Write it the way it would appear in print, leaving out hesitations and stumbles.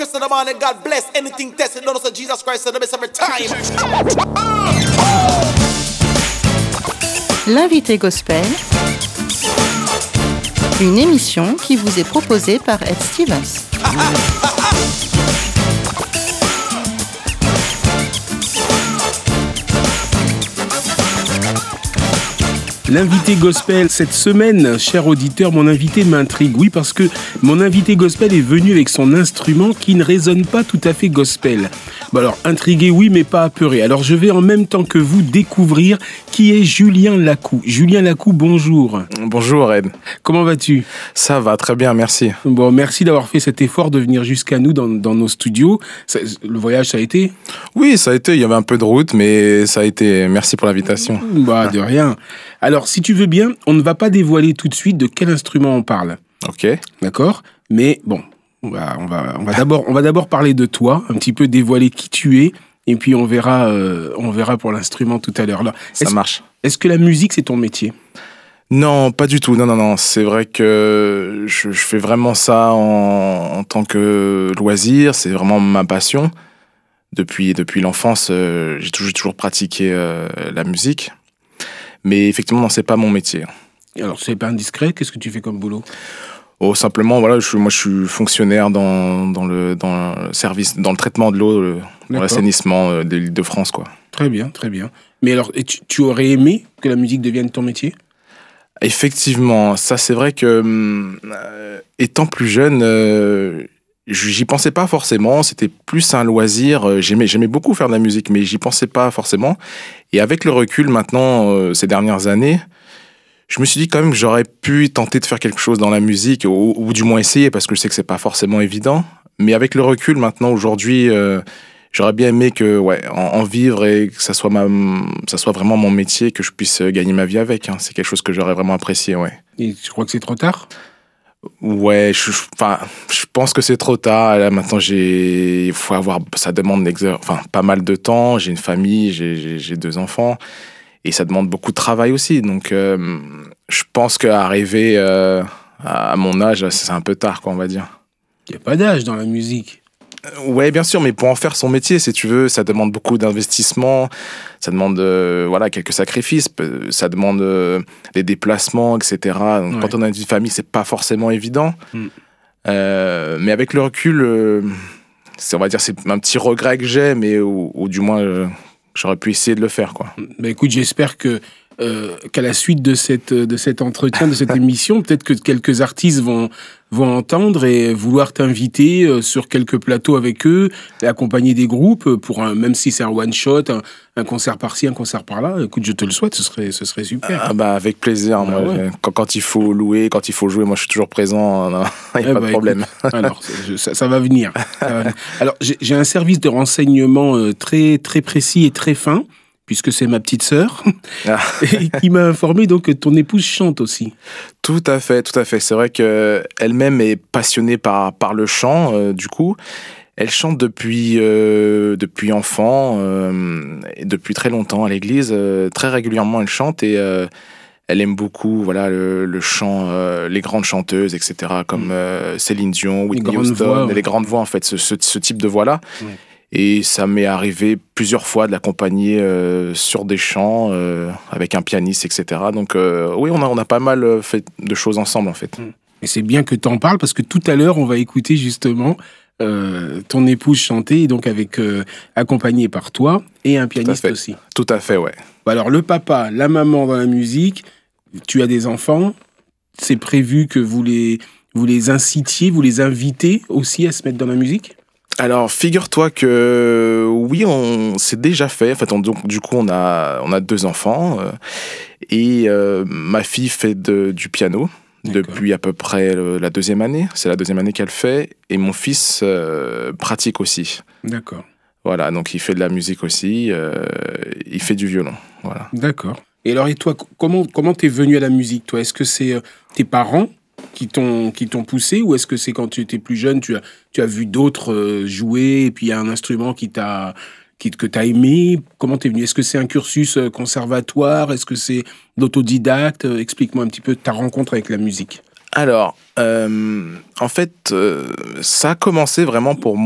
Chris in the morning, God bless anything tested. Don't know so Jesus Christ in the best every time. L'invité gospel, une émission qui vous est proposée par Ed Stevens. L'invité gospel cette semaine, cher auditeur, mon invité m'intrigue. Oui, parce que mon invité gospel est venu avec son instrument qui ne résonne pas tout à fait gospel. Bon alors, intrigué oui, mais pas apeuré. Alors je vais en même temps que vous découvrir qui est Julien Lacou. Julien Lacou, bonjour. Bonjour Ed. Comment vas-tu ? Ça va très bien, merci. Bon, merci d'avoir fait cet effort de venir jusqu'à nous dans nos studios. Le voyage, ça a été ? Oui, ça a été. Il y avait un peu de route, mais ça a été. Merci pour l'invitation. Bah, de rien. Alors, si tu veux bien, on ne va pas dévoiler tout de suite de quel instrument on parle. Ok. D'accord ? Mais bon, on va d'abord parler de toi, un petit peu dévoiler qui tu es, et puis on verra pour l'instrument tout à l'heure. Alors, ça marche. Est-ce que la musique, c'est ton métier ? Non, pas du tout. Non. C'est vrai que je fais vraiment ça en tant que loisir. C'est vraiment ma passion. Depuis l'enfance, j'ai toujours pratiqué la musique. Mais effectivement, non, c'est pas mon métier. Alors, c'est pas indiscret. Qu'est-ce que tu fais comme boulot ? Oh, simplement, voilà, je suis fonctionnaire dans le service, dans le traitement de l'eau, dans l'assainissement de l'Île-de-France, quoi. Très bien, très bien. Mais alors, tu aurais aimé que la musique devienne ton métier ? Effectivement, ça c'est vrai que étant plus jeune, j'y pensais pas forcément. C'était plus un loisir. J'aimais beaucoup faire de la musique, mais j'y pensais pas forcément. Et avec le recul maintenant, ces dernières années, je me suis dit quand même que j'aurais pu tenter de faire quelque chose dans la musique, ou du moins essayer, parce que je sais que c'est pas forcément évident. Mais avec le recul maintenant, aujourd'hui, j'aurais bien aimé que, en vivre et que ça soit vraiment mon métier, que je puisse gagner ma vie avec. Hein. C'est quelque chose que j'aurais vraiment apprécié, ouais. Et tu crois que c'est trop tard ? Ouais, je pense que c'est trop tard. Là, maintenant, ça demande pas mal de temps. J'ai une famille, j'ai 2 enfants. Et ça demande beaucoup de travail aussi. Donc, je pense qu'arriver à mon âge, c'est un peu tard, quoi, on va dire. Il n'y a pas d'âge dans la musique. Ouais, bien sûr, mais pour en faire son métier, si tu veux, ça demande beaucoup d'investissement, ça demande quelques sacrifices, ça demande des déplacements, etc. Donc, quand on a une famille, c'est pas forcément évident. Mais avec le recul, on va dire, c'est un petit regret que j'ai, mais ou du moins, j'aurais pu essayer de le faire, quoi. Bah écoute, j'espère qu'à la suite de cet entretien, de cette émission, peut-être que quelques artistes vont entendre et vouloir t'inviter sur quelques plateaux avec eux et accompagner des groupes pour même si c'est un one shot, un concert par-ci, un concert par-là. Écoute, je te le souhaite, ce serait super. Ah bah avec plaisir. Moi, quand il faut louer, quand il faut jouer, moi je suis toujours présent. Il n'y a pas de problème. Écoute, alors ça va venir. Alors j'ai un service de renseignement très très précis et très fin, puisque c'est ma petite sœur, et qui m'a informé donc que ton épouse chante aussi. Tout à fait. C'est vrai qu'elle-même est passionnée par le chant, du coup. Elle chante depuis enfant, et depuis très longtemps à l'église. Très régulièrement, elle chante et elle aime beaucoup le chant, les grandes chanteuses, etc., comme Céline Dion, Whitney Houston, les grandes voix, en fait, ce type de voix-là. Ouais. Et ça m'est arrivé plusieurs fois de l'accompagner sur des chants avec un pianiste, etc. Donc oui, on a pas mal fait de choses ensemble, en fait. Et c'est bien que tu en parles parce que tout à l'heure, on va écouter justement ton épouse chanter, et donc accompagnée par toi et un pianiste aussi. Tout à fait, ouais. Alors le papa, la maman dans la musique, tu as des enfants, c'est prévu que vous les incitiez, vous les invitez aussi à se mettre dans la musique ? Alors, figure-toi que oui, c'est déjà fait. En fait, du coup, on a 2 enfants et ma fille fait du piano. D'accord. Depuis à peu près la 2e année. C'est la 2e année qu'elle fait. Et mon fils pratique aussi. D'accord. Voilà, donc il fait de la musique aussi. Il fait du violon. Voilà. D'accord. Et alors, et toi, comment t'es venu à la musique, toi ? Est-ce que c'est tes parents qui t'ont poussé, ou est-ce que c'est quand tu étais plus jeune, tu as vu d'autres jouer, et puis il y a un instrument que t'as aimé ? Comment t'es venu ? Est-ce que c'est un cursus conservatoire ? Est-ce que c'est l'autodidacte ? Explique-moi un petit peu ta rencontre avec la musique. Alors, en fait, ça a commencé vraiment pour moi.